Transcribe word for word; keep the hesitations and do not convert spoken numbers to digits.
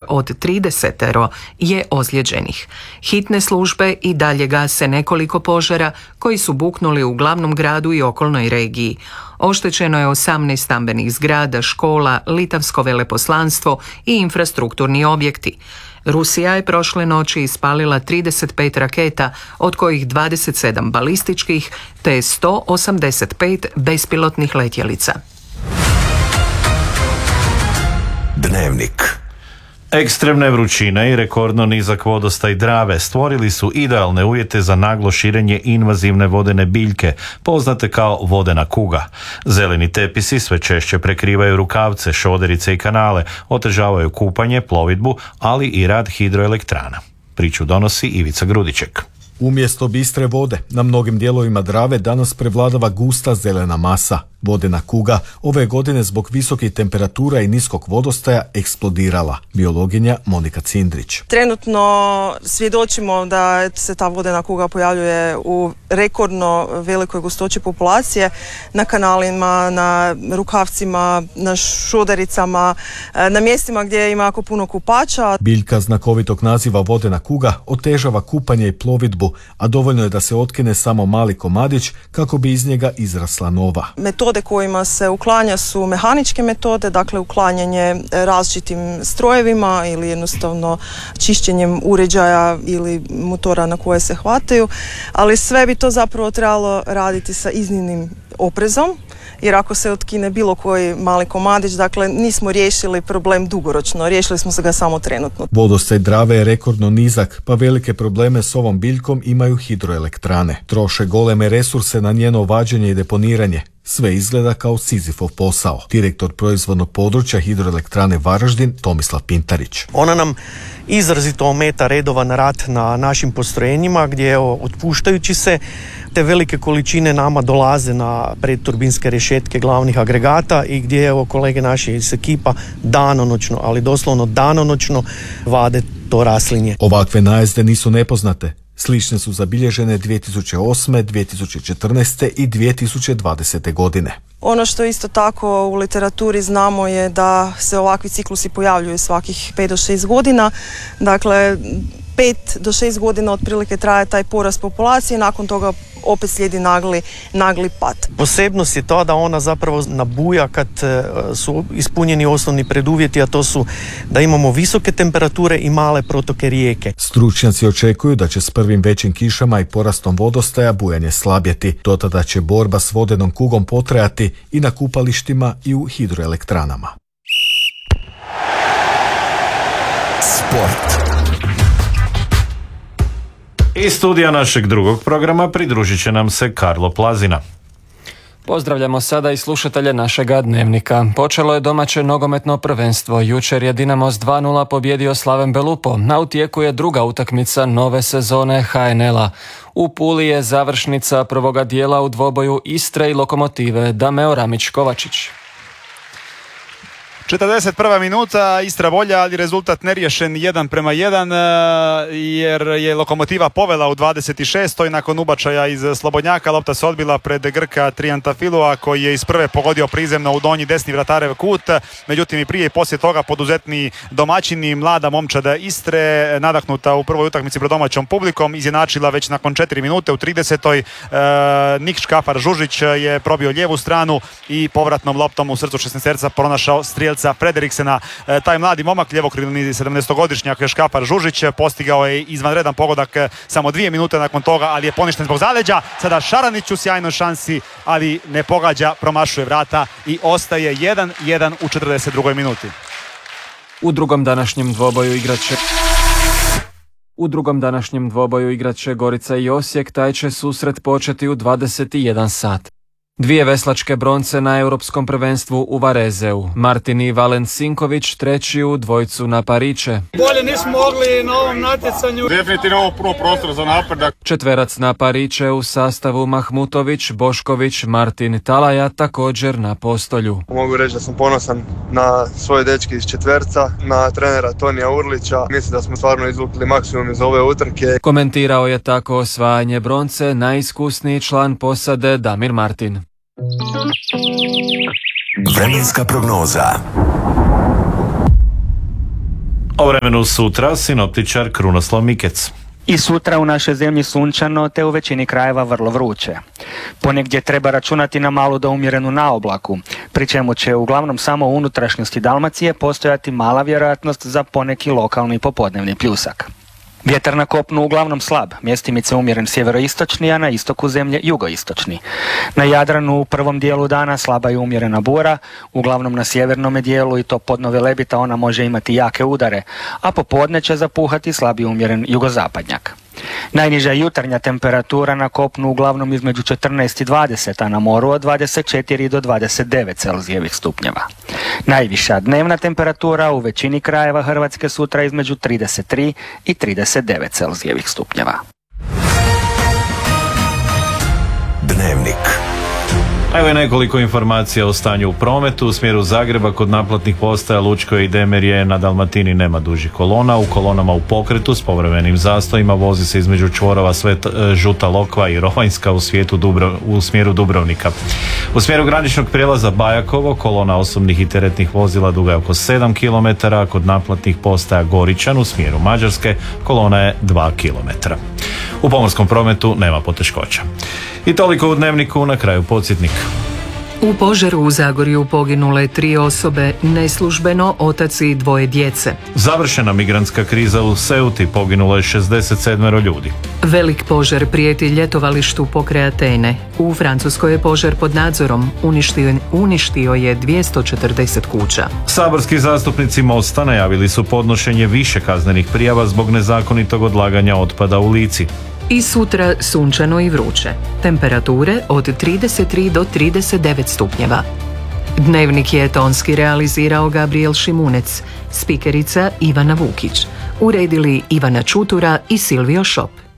od tridesetero je ozlijeđenih. Hitne službe i dalje gase nekoliko požara koji su buknuli u glavnom gradu i okolnoj regiji. Oštećeno je osamnaest stambenih zgrada, škola, litavsko veleposlanstvo i infrastrukturni objekti. Rusija je prošle noći ispalila trideset pet raketa, od kojih dvadeset sedam balističkih te sto osamdeset pet bespilotnih letjelica. Dnevnik. Ekstremne vrućine i rekordno nizak vodostaj Drave stvorili su idealne uvjete za naglo širenje invazivne vodene biljke, poznate kao vodena kuga. Zeleni tepisi sve češće prekrivaju rukavce, šoderice i kanale, otežavaju kupanje, plovidbu, ali i rad hidroelektrana. Priču donosi Ivica Grudiček. Umjesto bistre vode, na mnogim dijelovima Drave danas prevladava gusta zelena masa. Vodena kuga ove godine zbog visokih temperatura i niskog vodostaja eksplodirala. Biologinja Monika Cindrić. Trenutno svjedočimo da se ta vodena kuga pojavljuje u rekordno velikoj gustoći populacije na kanalima, na rukavcima, na šodericama, na mjestima gdje ima jako puno kupača. Biljka znakovitog naziva vodena kuga otežava kupanje i plovidbu, a dovoljno je da se otkine samo mali komadić kako bi iz njega izrasla nova. Metode kojima se uklanja su mehaničke metode, dakle uklanjanje različitim strojevima ili jednostavno čišćenjem uređaja ili motora na koje se hvataju, ali sve bi to zapravo trebalo raditi sa iznimnim oprezom, jer ako se otkine bilo koji mali komadić, dakle nismo riješili problem dugoročno, riješili smo se ga samo trenutno. Vodostaj Drave je rekordno nizak, pa velike probleme s ovom biljkom imaju hidroelektrane. Troše goleme resurse na njeno vađenje i deponiranje. Sve izgleda kao Sizifov posao. Direktor proizvodnog područja hidroelektrane Varaždin Tomislav Pintarić. Ona nam izrazito ometa redovan rad na našim postrojenjima gdje otpuštajući se te velike količine nama dolaze na predturbinske rešetke glavnih agregata i gdje evo kolege naši iz ekipa danonoćno, ali doslovno danonoćno vade to raslinje. Ovakve najezde nisu nepoznate. Slične su zabilježene dvije tisuće osme, dvije tisuće četrnaeste i dvije tisuće dvadesete godine. Ono što isto tako u literaturi znamo je da se ovakvi ciklusi pojavljuju svakih pet do šest godina. Dakle, pet do šest godina otprilike traje taj porast populacije, nakon toga opet slijedi nagli, nagli pad. Posebnost je to da ona zapravo nabuja kad su ispunjeni osnovni preduvjeti, a to su da imamo visoke temperature i male protoke rijeke. Stručnjaci očekuju da će s prvim većim kišama i porastom vodostaja bujanje slabjeti. Do tada će borba s vodenom kugom potrajati i na kupalištima i u hidroelektranama. Sport. Iz studija našeg drugog programa pridružit će nam se Karlo Plazina. Pozdravljamo sada i slušatelje našega dnevnika. Počelo je domaće nogometno prvenstvo. Jučer je Dinamo s dva nula pobjedio Slaven Belupo. Na u tijeku je druga utakmica nove sezone ha en el-a. U Puli je završnica prvoga dijela u dvoboju Istre i Lokomotive. Dameo Ramić-Kovačić. četrdeset prva minuta, Istra bolja, ali rezultat neriješen jedan prema jedan, jer je Lokomotiva povela u dvadeset šestoj nakon ubačaja iz slobodnjaka. Lopta se odbila pred Grka Triantafilua koji je iz prve pogodio prizemno u donji desni vratarev kut. Međutim i prije i poslije toga poduzetni domaćini, mlada momčada Istre, nadahnuta u prvoj utakmici pred domaćom publikom, izjednačila već nakon četiri minute u tridesetoj. Nik Škafar Žužić je probio lijevu stranu i povratnom loptom u srcu šesnaesterca pronašao strijelca Frederiksena. Taj mladi momak, ljevokrilni sedamnaestogodišnjak Škafar Žužić, postigao je izvanredan pogodak samo dvije minute nakon toga, ali je poništen zbog zaleđa. Sada Šaranić u sjajnoj šansi, ali ne pogađa, promašuje vrata i ostaje jedan jedan u četrdeset drugoj minuti. U drugom današnjem dvoboju igraće U drugom današnjem dvoboju igraće Gorica i Osijek. Taj će susret početi u dvadeset jedan sat. Dvije veslačke bronce na europskom prvenstvu u Varezeu. Martin i Valen Sinković treći u dvojcu na Pariće. Bolje nismo mogli na ovom natjecanju. Definitivno ovo prvo prostor za napredak. Četverac na Pariće u sastavu Mahmutović, Bošković, Martin, Talaja također na postolju. Mogu reći da sam ponosan na svoje dečke iz četverca, na trenera Tonija Urlića. Mislim da smo stvarno izvukli maksimum iz ove utrke. Komentirao je tako osvajanje bronce najiskusniji član posade Damir Martin. Vremenska prognoza. O vremenu sutra sinoptičar Krunoslav Mikec. I sutra u našoj zemlji sunčano, te u većini krajeva vrlo vruće. Ponegdje treba računati na malu do umjerenu naoblaku, pri čemu će uglavnom samo u unutrašnjosti Dalmacije postojati mala vjerojatnost za poneki lokalni popodnevni pljusak. Vjetar na kopnu uglavnom slab, mjestimice umjeren sjeveroistočni, a na istoku zemlje jugoistočni. Na Jadranu u prvom dijelu dana slaba i umjerena bura, uglavnom na sjevernome dijelu i to podno Velebita ona može imati jake udare, a popodne će zapuhati slab i umjeren jugozapadnjak. Najniža jutarnja temperatura na kopnu uglavnom između četrnaest i dvadeset, a na moru od dvadeset četiri do dvadeset devet Celzijevih stupnjeva. Najviša dnevna temperatura u većini krajeva Hrvatske sutra između trideset tri i trideset devet Celzijevih stupnjeva. Dnevnik. Evo je nekoliko informacija o stanju u prometu. U smjeru Zagreba kod naplatnih postaja Lučko i Demerje na Dalmatini nema dužih kolona. U kolonama u pokretu s povremenim zastojima vozi se između čvorova Sveta, Žuta Lokva i Rovanjska u, svijetu Dubro, u smjeru Dubrovnika. U smjeru graničnog prijelaza Bajakovo kolona osobnih i teretnih vozila duga je oko sedam kilometara, a kod naplatnih postaja Goričan u smjeru Mađarske kolona je dva kilometra. U pomorskom prometu nema poteškoća. I toliko u Dnevniku, na kraju podsjetnik. U požaru u Zagorju poginule tri osobe, neslužbeno otac i dvoje djece. Završena migrantska kriza u Ceuti, poginulo je šezdeset sedam ljudi. Velik požar prijeti ljetovalištu pokraj Atene. U Francuskoj je požar pod nadzorom, uništio, uništio je dvjesto četrdeset kuća. Saborski zastupnici Mosta najavili su podnošenje više kaznenih prijava zbog nezakonitog odlaganja otpada u Lici. I sutra sunčano i vruće. Temperature od trideset tri do trideset devet stupnjeva. Dnevnik je tonski realizirao Gabriel Šimunec, spikerica Ivana Vukić. Uredili Ivana Čutura i Silvio Šop.